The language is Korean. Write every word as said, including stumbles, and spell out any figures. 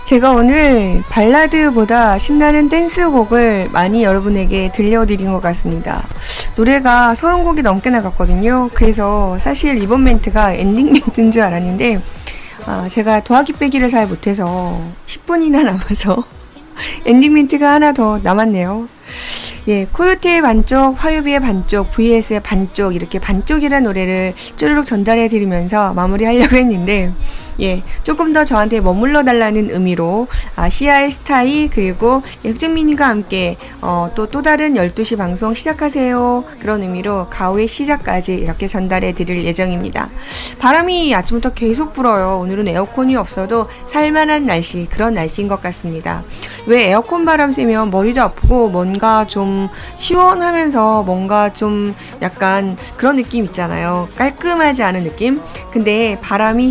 제가 오늘 발라드보다 신나는 댄스곡을 많이 여러분에게 들려드린 것 같습니다. 노래가 서른 곡이 넘게 나갔거든요. 그래서 사실 이번 멘트가 엔딩 멘트인 줄 알았는데 아, 제가 더하기 빼기를 잘 못해서 십 분이나 남아서 엔딩 멘트가 하나 더 남았네요. 예, 코요테의 반쪽, 화요비의 반쪽, 브이에스의 반쪽, 이렇게 반쪽이라는 노래를 쪼르륵 전달해 드리면서 마무리하려고 했는데 예, 조금 더 저한테 머물러 달라는 의미로 아, 시아의 스타이 그리고 흑쟁민이가 함께 어, 또, 또 다른 열두 시 방송 시작하세요. 그런 의미로 가오의 시작까지 이렇게 전달해 드릴 예정입니다. 바람이 아침부터 계속 불어요. 오늘은 에어컨이 없어도 살만한 날씨, 그런 날씨인 것 같습니다. 왜 에어컨 바람 쐬면 머리도 아프고 뭔가 좀 시원하면서 뭔가 좀 약간 그런 느낌 있잖아요. 깔끔하지 않은 느낌? 근데 바람이